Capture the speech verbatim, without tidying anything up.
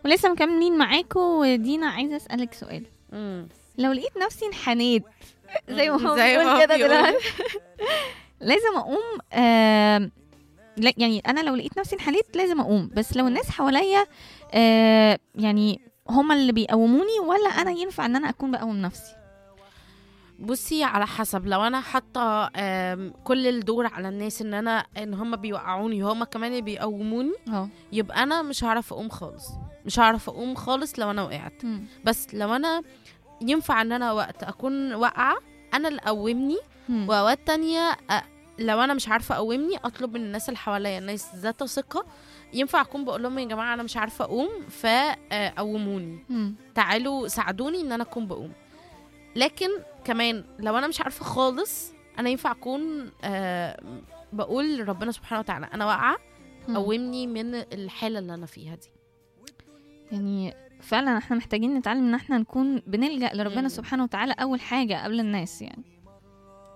ولسه مكملين معاكم. ودينا عايزه اسالك سؤال. مم. لو لقيت نفسي انحنيت زي ما هو زي ما بيقول هو كده بيقول. دلوقتي لازم اقوم. آه لا يعني انا لو لقيت نفسي انحنيت لازم اقوم، بس لو الناس حواليا آه يعني هما اللي بيقوموني، ولا انا ينفع ان انا اكون بقوم نفسي؟ بصي على حسب. لو انا حاطه آم، كل الدور على الناس ان انا ان هم بيوقعوني هم كمان اللي بيقوموني، اه. يبقى انا مش هعرف اقوم خالص. مش هعرف اقوم خالص لو انا وقعت. بس لو انا ينفع ان انا وقت اكون واقعه انا اللي اقومني، واوقات تانية أ- لو انا مش عارفه اقومني اطلب من الناس اللي حواليا، الناس ذات ثقه، ينفع اكون بقول لهم يا جماعه انا مش عارفه اقوم فقوموني، تعالوا ساعدوني ان انا اكون بقوم. لكن كمان لو انا مش عارفه خالص، انا ينفع اكون آه بقول لربنا سبحانه وتعالى انا واقعه، قومني من الحاله اللي انا فيها دي. يعني فعلا احنا محتاجين نتعلم ان احنا نكون بنلجأ لربنا مم. سبحانه وتعالى اول حاجه قبل الناس يعني.